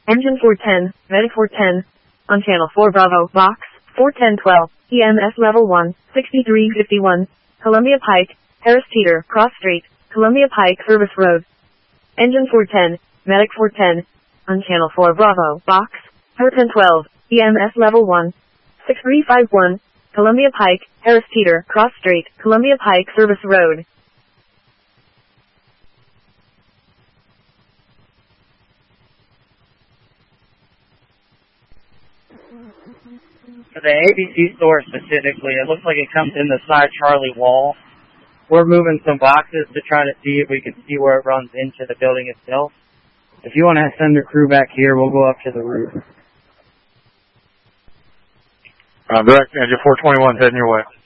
Engine 410, Medic 410, on Channel 4 Bravo, Box 41012, EMS Level 1, 6351, Columbia Pike, Harris Teeter, Cross Street, Columbia Pike Service Road. Engine 410, Medic 410, on Channel 4 Bravo, Box 41012, EMS Level 1, 6351, Columbia Pike, Harris Teeter, Cross Street, Columbia Pike Service Road. For the ABC store specifically, it looks like it comes in the side Charlie wall. We're moving some boxes to try to see if we can see where it runs into the building itself. If you want to send a crew back here, we'll go up to the roof. Direct, Engine 421 heading your way.